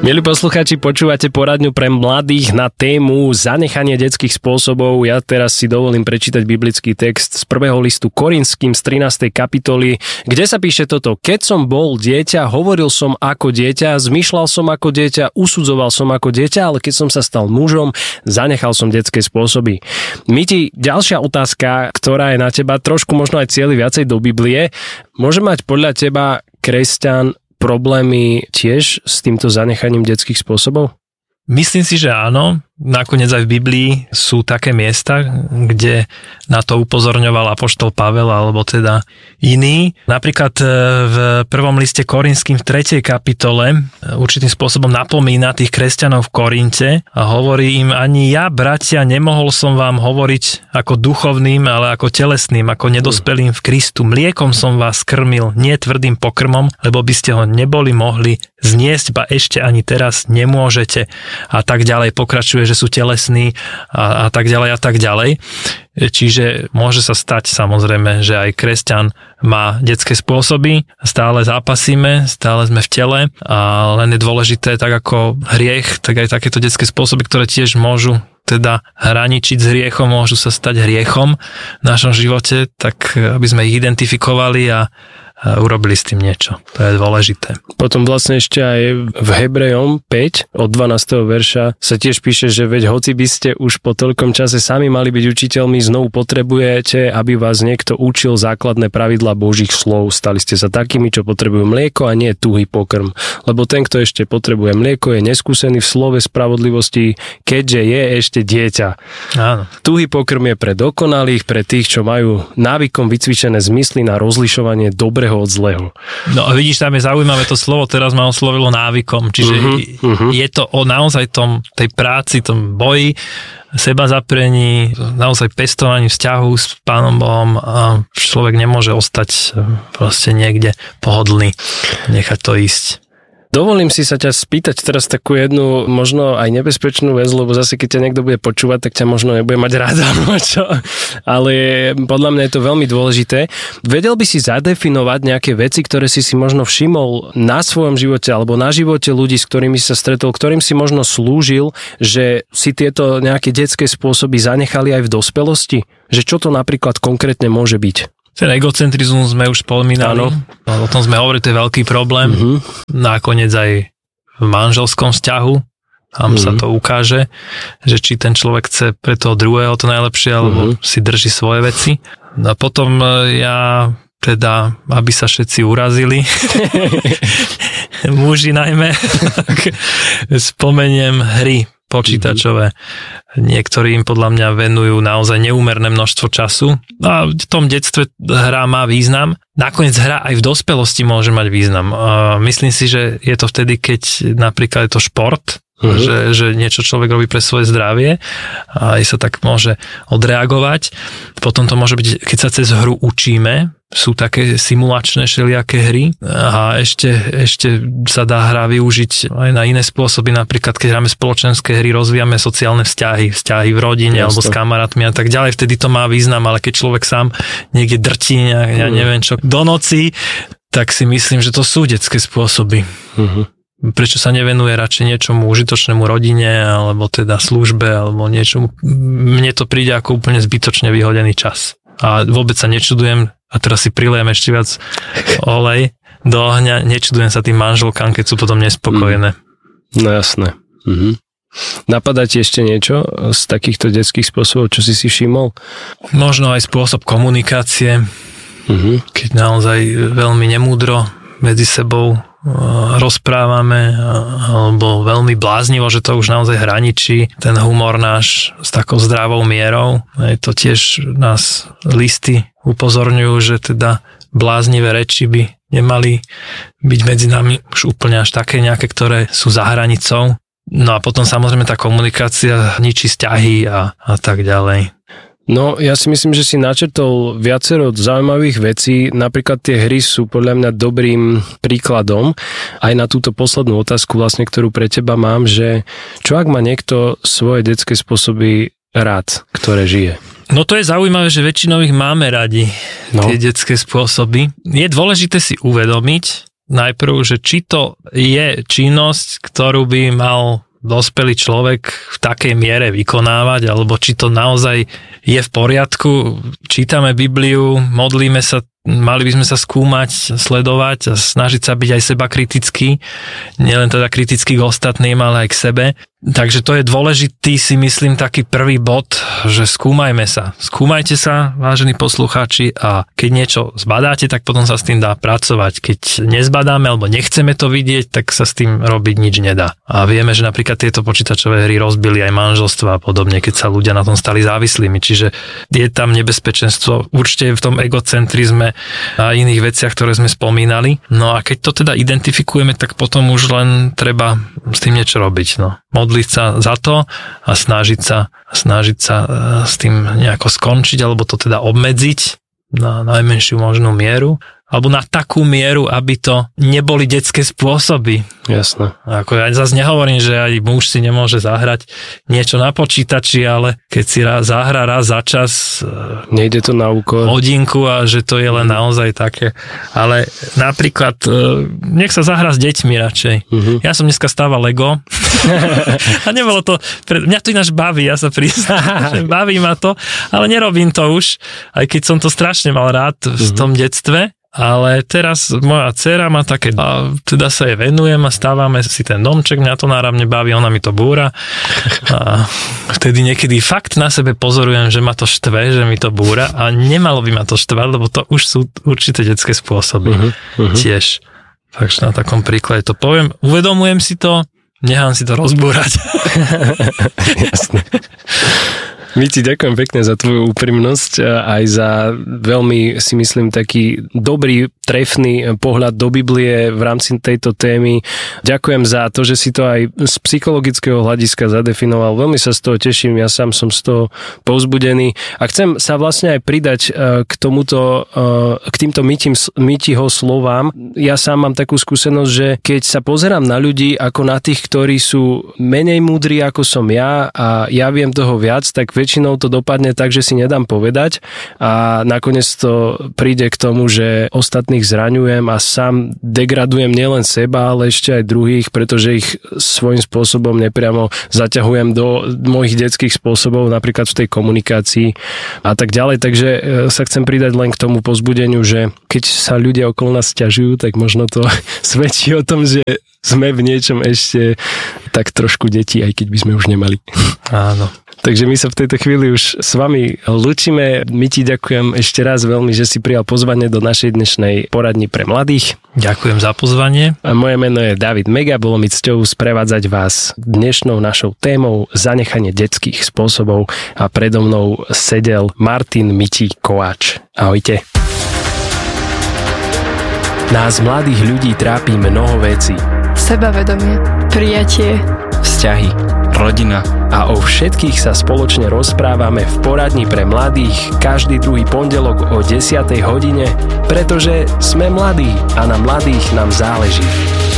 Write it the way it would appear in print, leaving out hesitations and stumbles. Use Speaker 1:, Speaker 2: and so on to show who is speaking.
Speaker 1: Milí poslucháči, počúvate poradňu pre mladých na tému zanechanie detských spôsobov. Ja teraz si dovolím prečítať biblický text z 1. listu Korinským z 13. kapitoly, kde sa píše toto: Keď som bol dieťa, hovoril som ako dieťa, zmýšľal som ako dieťa, usudzoval som ako dieťa, ale keď som sa stal mužom, zanechal som detské spôsoby. Miti, ďalšia otázka, ktorá je na teba, trošku možno aj cieli viacej do Biblie. Môže mať podľa teba kresťan problémy tiež s týmto zanechaním detských spôsobov?
Speaker 2: Myslím si, že áno. Nakoniec aj v Biblii sú také miesta, kde na to upozorňoval apoštol Pavel, alebo teda iný. Napríklad v 1. liste Korinským v 3. kapitole určitým spôsobom napomína tých kresťanov v Korinte a hovorí im: ani ja, bratia, nemohol som vám hovoriť ako duchovným, ale ako telesným, ako nedospelým v Kristu. Mliekom som vás krmil, nie tvrdým pokrmom, lebo by ste ho neboli mohli zniesť, ba ešte ani teraz nemôžete. A tak ďalej pokračuje, že sú telesní a tak ďalej a tak ďalej. Čiže môže sa stať samozrejme, že aj kresťan má detské spôsoby, stále zápasíme, stále sme v tele a len je dôležité, tak ako hriech, tak aj takéto detské spôsoby, ktoré tiež môžu teda hraničiť s hriechom, môžu sa stať hriechom v našom živote, tak aby sme ich identifikovali a urobili s tým niečo. To je dôležité.
Speaker 1: Potom vlastne ešte aj v Hebrejom 5 od 12. verša sa tiež píše, že veď hoci by ste už po toľkom čase sami mali byť učiteľmi, znovu potrebujete, aby vás niekto učil základné pravidlá Božích slov. Stali ste sa takými, čo potrebujú mlieko a nie tuhý pokrm. Lebo ten, kto ešte potrebuje mlieko, je neskúsený v slove spravodlivosti, keďže je ešte dieťa.
Speaker 2: Áno.
Speaker 1: Tuhý pokrm je pre dokonalých, pre tých, čo majú návykom vycvičené zmysly na rozlišovanie dobrého od zlého.
Speaker 2: No a vidíš, tam je zaujímavé to slovo, teraz ma oslovilo návykom, čiže je to o naozaj tej práci, tom boji, seba zaprení, naozaj pestovaní vzťahu s Pánom Bohom a človek nemôže ostať proste niekde pohodlný, nechať to ísť.
Speaker 1: Dovolím si sa ťa spýtať teraz takú jednu možno aj nebezpečnú vec, lebo zase keď ťa niekto bude počúvať, tak ťa možno nebude mať rád, ale podľa mňa je to veľmi dôležité. Vedel by si zadefinovať nejaké veci, ktoré si možno všimol na svojom živote alebo na živote ľudí, s ktorými sa stretol, ktorým si možno slúžil, že si tieto nejaké detské spôsoby zanechali aj v dospelosti? Že čo to napríklad konkrétne môže byť?
Speaker 2: Ten egocentrizmus sme už spomínali. O tom sme hovorili, to je veľký problém. Nakoniec aj v manželskom vzťahu tam sa to ukáže, že či ten človek chce pre toho druhého to najlepšie, alebo si drží svoje veci. A potom ja teda, aby sa všetci urazili, muži najmä, spomeniem hry počítačové. Niektorým podľa mňa venujú naozaj neúmerné množstvo času. A v tom detstve hra má význam. Nakoniec hra aj v dospelosti môže mať význam. Myslím si, že je to vtedy, keď napríklad je to šport, že niečo človek robí pre svoje zdravie a aj sa tak môže odreagovať. Potom to môže byť, keď sa cez hru učíme, sú také simulačné všelijaké hry a ešte sa dá hra využiť aj na iné spôsoby, napríklad keď hráme spoločenské hry, rozvíjame sociálne vzťahy v rodine alebo s kamarátmi a tak ďalej, vtedy to má význam, ale keď človek sám niekde drtí, ja neviem čo, do noci, tak si myslím, že to sú detské spôsoby. Prečo sa nevenuje radšej niečomu užitočnému rodine, alebo teda službe, alebo niečomu. Mne to príde ako úplne zbytočne vyhodený čas. A vôbec sa nečudujem, a teraz si prilejem ešte viac olej do ohňa, nečudujem sa tým manželkám, keď sú potom nespokojné.
Speaker 1: No jasné. Napadá ti ešte niečo z takýchto detských spôsobov, čo si všimol?
Speaker 2: Možno aj spôsob komunikácie, keď naozaj veľmi nemúdro medzi sebou rozprávame, alebo veľmi bláznivo, že to už naozaj hraničí ten humor náš s takou zdravou mierou. To tiež nás listy upozorňujú, že teda bláznivé reči by nemali byť medzi nami už úplne až také nejaké, ktoré sú za hranicou. No a potom samozrejme tá komunikácia ničí vzťahy a tak ďalej.
Speaker 1: No, ja si myslím, že si načrtol viacero zaujímavých vecí. Napríklad tie hry sú podľa mňa dobrým príkladom. Aj na túto poslednú otázku, vlastne, ktorú pre teba mám, že čo ak má niekto svoje detské spôsoby rád, ktoré žije?
Speaker 2: No to je zaujímavé, že väčšinou ich máme radi, tie detské spôsoby. Je dôležité si uvedomiť, najprv, že či to je činnosť, ktorú by mal dospelý človek v takej miere vykonávať, alebo či to naozaj je v poriadku. Čítame Bibliu, modlíme sa, mali by sme sa skúmať, sledovať a snažiť sa byť aj seba kritický, nielen teda kritický k ostatným, ale aj k sebe. Takže to je dôležitý, si myslím, taký prvý bod, že skúmajme sa. Skúmajte sa, vážení poslucháči, a keď niečo zbadáte, tak potom sa s tým dá pracovať. Keď nezbadáme alebo nechceme to vidieť, tak sa s tým robiť nič nedá. A vieme, že napríklad tieto počítačové hry rozbili aj manželstva a podobne, keď sa ľudia na tom stali závislými. Čiže je tam nebezpečenstvo určite v tom egocentrizme a iných veciach, ktoré sme spomínali. No a keď to teda identifikujeme, tak potom už len treba s tým niečo robiť. No. Modliť sa za to a snažiť sa s tým nejako skončiť, alebo to teda obmedziť na najmenšiu možnú mieru, alebo na takú mieru, aby to neboli detské spôsoby.
Speaker 1: Jasné.
Speaker 2: Ako ja zase nehovorím, že aj muž si nemôže zahrať niečo na počítači, ale keď si zahra raz za čas
Speaker 1: nejde to na úkor
Speaker 2: hodinku a že to je len naozaj také. Ale napríklad nech sa zahrá s deťmi radšej. Ja som dneska stával Lego a nebolo to, mňa to ináč baví, ja sa priznám, že baví ma to, ale nerobím to už, aj keď som to strašne mal rád v tom detstve. Ale teraz moja dcéra má také, a teda sa jej venujem a stávame si ten domček, mňa to náramne baví, ona mi to búra a vtedy niekedy fakt na sebe pozorujem, že ma to štve, že mi to búra a nemalo by ma to štvať, lebo to už sú určité detské spôsoby tiež. Takže na takom príklade to poviem, uvedomujem si to, nechám si to rozbúrať.
Speaker 1: Jasne. Miti, ďakujem pekne za tvoju úprimnosť a aj za veľmi, si myslím, taký dobrý, trefný pohľad do Biblie v rámci tejto témy. Ďakujem za to, že si to aj z psychologického hľadiska zadefinoval. Veľmi sa z toho teším, ja sám som z toho povzbudený a chcem sa vlastne aj pridať k tomuto, k týmto Mitiho slovám. Ja sám mám takú skúsenosť, že keď sa pozerám na ľudí ako na tých, ktorí sú menej múdri ako som ja a ja viem toho viac, tak väčšinou to dopadne tak, že si nedám povedať a nakoniec to príde k tomu, že ostatných zraňujem a sám degradujem nielen seba, ale ešte aj druhých, pretože ich svojím spôsobom nepriamo zaťahujem do mojich detských spôsobov, napríklad v tej komunikácii a tak ďalej. Takže sa chcem pridať len k tomu povzbudeniu, že keď sa ľudia okolo nás sťažujú, tak možno to svedčí o tom, že sme v niečom ešte tak trošku deti, aj keď by sme už nemali.
Speaker 2: Áno.
Speaker 1: Takže my sa v tejto chvíli už s vami lúčime. My ti ďakujem ešte raz veľmi, že si prijal pozvanie do našej dnešnej poradni pre mladých.
Speaker 2: Ďakujem za pozvanie.
Speaker 1: A moje meno je David Mega, bolo mi cťou sprevádzať vás dnešnou našou témou zanechanie detských spôsobov a predo mnou sedel Martin Miti Kováč. Ahojte. Nás mladých ľudí trápi mnoho vecí.
Speaker 3: Sebavedomie, prijatie,
Speaker 1: vzťahy, rodina a o všetkých sa spoločne rozprávame v poradni pre mladých každý druhý pondelok o 10:00 hodine, pretože sme mladí a na mladých nám záleží.